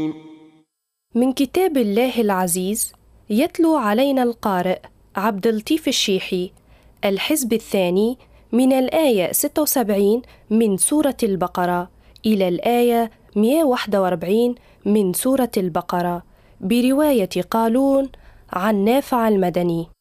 من كتاب الله العزيز يتلو علينا القارئ عبد اللطيف الشيحي الحزب الثاني من الآية 76 من سورة البقرة إلى الآية 141 من سورة البقرة برواية قالون عن نافع المدني.